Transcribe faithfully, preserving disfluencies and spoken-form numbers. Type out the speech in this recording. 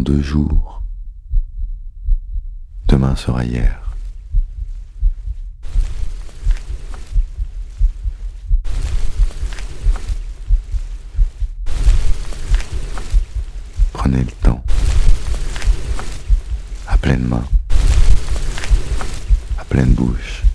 deux jours. Demain sera hier. Prenez le temps, à pleine main, à pleine bouche.